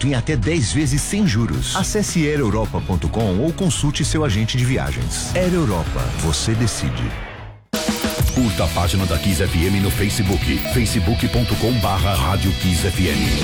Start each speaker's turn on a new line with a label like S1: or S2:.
S1: em até 10 vezes sem juros. Acesse aereuropa.com ou consulte seu agente de viagens. Air Europa, você decide.
S2: Curta a página da Kiss FM no Facebook, facebook.com/Rádio Kiss FM.